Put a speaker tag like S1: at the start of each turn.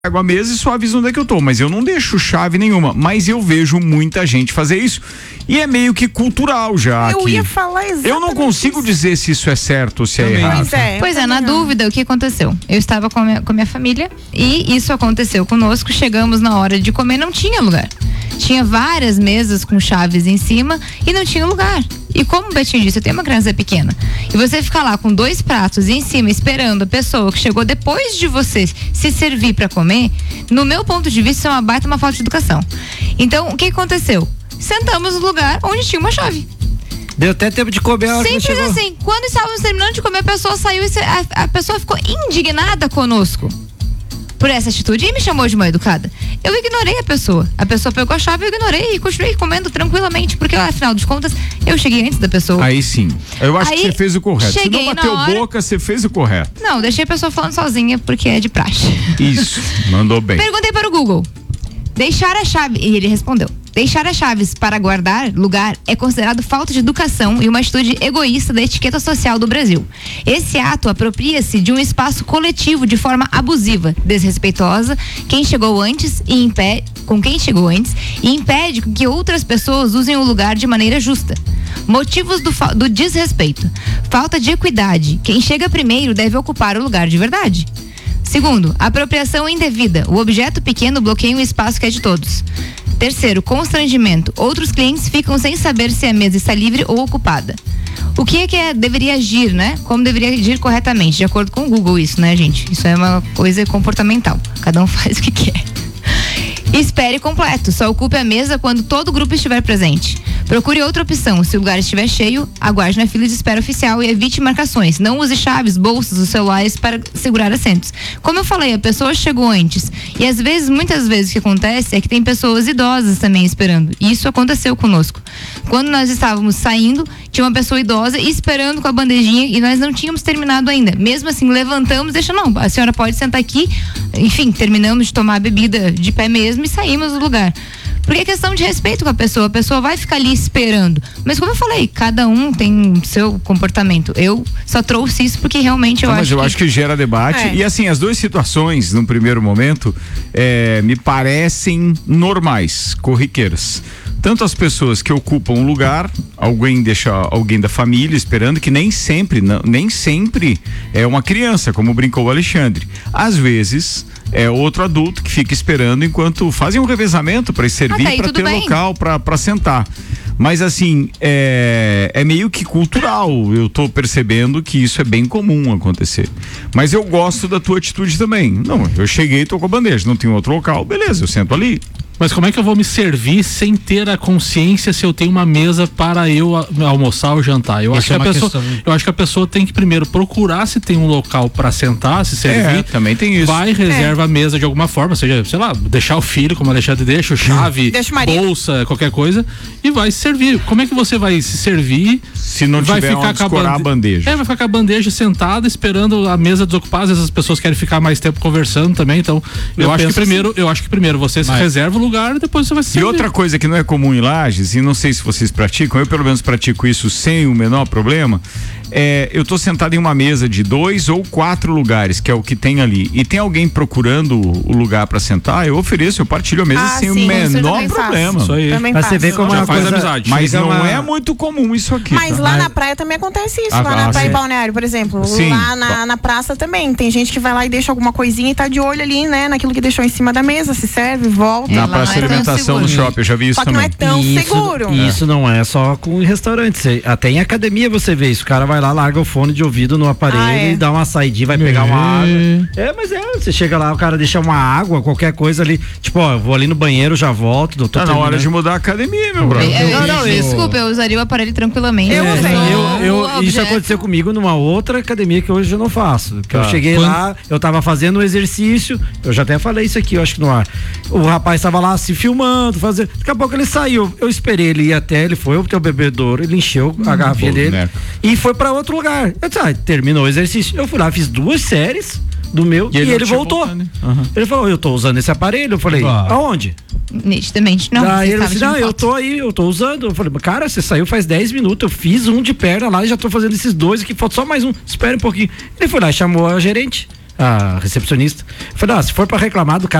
S1: pego a mesa e só aviso onde é que eu tô, mas eu não deixo chave nenhuma, mas eu vejo muita gente fazer isso e é meio que cultural já.
S2: Eu ia falar exatamente.
S1: Eu não consigo dizer se isso é certo ou se é errado.
S3: Pois é, na dúvida, o que aconteceu? Eu estava com a minha família e isso aconteceu conosco, chegamos na hora de comer, não tinha lugar. Tinha várias mesas com chaves em cima e não tinha lugar. E como o Betinho disse, eu tenho uma criança pequena. E você ficar lá com 2 pratos em cima esperando a pessoa que chegou depois de você se servir para comer, no meu ponto de vista, isso é uma falta de educação. Então, o que aconteceu? Sentamos no lugar onde tinha uma chave.
S4: Deu até tempo de comer a hora que
S3: Simples
S4: chegou.
S3: assim. Quando estávamos terminando de comer, a pessoa saiu e a pessoa ficou indignada conosco por essa atitude e me chamou de mal educada. Eu ignorei a pessoa. A pessoa pegou a chave, eu ignorei e continuei comendo tranquilamente, porque afinal de contas, eu cheguei antes da pessoa.
S1: Aí sim. Eu acho que você fez o correto. Se não bateu boca, você fez o correto.
S3: Não, deixei a pessoa falando sozinha, porque é de praxe.
S1: Isso, mandou bem.
S3: Perguntei para o Google. Deixar a chave, e ele respondeu. Deixar as chaves para guardar lugar é considerado falta de educação e uma atitude egoísta da etiqueta social do Brasil. Esse ato apropria-se de um espaço coletivo de forma abusiva, desrespeitosa, com quem chegou antes e impede que outras pessoas usem o lugar de maneira justa. Motivos do desrespeito: falta de equidade. Quem chega primeiro deve ocupar o lugar de verdade. Segundo, apropriação indevida. O objeto pequeno bloqueia um espaço que é de todos. Terceiro, constrangimento. Outros clientes ficam sem saber se a mesa está livre ou ocupada. O que deveria agir, né? Como deveria agir corretamente, de acordo com o Google isso, né, gente? Isso é uma coisa comportamental. Cada um faz o que quer. Espere completo. Só ocupe a mesa quando todo o grupo estiver presente. Procure outra opção. Se o lugar estiver cheio, aguarde na fila de espera oficial e evite marcações. Não use chaves, bolsas ou celulares para segurar assentos. Como eu falei, a pessoa chegou antes. E muitas vezes o que acontece é que tem pessoas idosas também esperando. E isso aconteceu conosco. Quando nós estávamos saindo, tinha uma pessoa idosa esperando com a bandejinha e nós não tínhamos terminado ainda. Mesmo assim, levantamos, a senhora pode sentar aqui. Enfim, terminamos de tomar a bebida de pé mesmo e saímos do lugar. Porque é questão de respeito com a pessoa vai ficar ali esperando. Mas como eu falei, cada um tem seu comportamento. Eu só trouxe isso porque realmente eu
S1: acho que gera debate. E assim, as duas situações, num primeiro momento, me parecem normais, corriqueiras. Tanto as pessoas que ocupam um lugar, alguém deixa alguém da família esperando, que nem sempre é uma criança, como brincou o Alexandre. Às vezes é outro adulto que fica esperando enquanto fazem um revezamento para servir, para ter local para sentar. Mas assim, é meio que cultural. Eu tô percebendo que isso é bem comum acontecer. Mas eu gosto da tua atitude também. Não, eu cheguei, tô com a bandeja, não tem outro local, beleza, eu sento ali.
S5: Mas como é que eu vou me servir sem ter a consciência se eu tenho uma mesa para eu almoçar ou jantar? Eu acho que a pessoa tem que primeiro procurar se tem um local para sentar, se servir.
S1: Também tem isso.
S5: Vai, reserva a mesa de alguma forma, seja, sei lá, deixar o filho, como o Alexandre deixa, chave, bolsa, qualquer coisa, e vai se servir. Como é que você vai se servir
S1: se não tiver onde escorar a bandeja?
S5: Vai ficar com a bandeja sentada, esperando a mesa desocupar. Às vezes as pessoas querem ficar mais tempo conversando também, então eu acho que primeiro você se reserva o lugar e depois você vai se servir.
S1: E outra coisa que não é comum em Lages, e não sei se vocês praticam, eu pelo menos pratico isso sem o menor problema, eu tô sentado em uma mesa de 2 ou 4 lugares, que é o que tem ali, e tem alguém procurando o lugar pra sentar, eu ofereço, eu partilho a mesa sem o menor problema.
S5: Isso aí.
S4: Mas você vê como
S5: já faz amizade.
S1: Mas não é muito comum isso aqui.
S2: Mas lá na praia também acontece isso, lá na praia em Balneário, por exemplo.
S1: Sim.
S2: Lá na praça também, tem gente que vai lá e deixa alguma coisinha e tá de olho ali, né, naquilo que deixou em cima da mesa, se serve, volta.
S1: Na praça de alimentação no shopping, eu já vi isso também.
S2: Só que não é tão seguro.
S4: Isso não é só com restaurantes. Até em academia você vê isso. O cara vai lá, larga o fone de ouvido no aparelho e dá uma saidinha, vai pegar uma água. Você chega lá, o cara deixa uma água, qualquer coisa ali. Tipo, eu vou ali no banheiro, já volto.
S1: Tá na hora de mudar a academia, meu brother.
S3: Desculpa, eu usaria o aparelho tranquilamente.
S4: Isso aconteceu comigo numa outra academia que hoje eu não faço. Eu cheguei lá, eu tava fazendo um exercício, eu já até falei isso aqui, eu acho que no ar. O rapaz tava lá se filmando, fazendo. Daqui a pouco ele saiu. Eu esperei ele ir até, ele foi pro bebedouro, ele encheu a garrafinha dele e foi pra outro lugar. Eu disse, terminou o exercício. Eu fui lá, fiz 2 séries do meu e ele voltou. Ele falou, eu tô usando esse aparelho. Eu falei, aonde?
S3: Nitidamente não.
S4: Daí ele disse, eu tô aí, eu tô usando. Eu falei, cara, você saiu faz 10 minutos, eu fiz um de perna lá e já tô fazendo esses 2 aqui, falta só mais um, espera um pouquinho. Ele foi lá e chamou a gerente. a recepcionista. Eu falei, se for pra reclamar do cara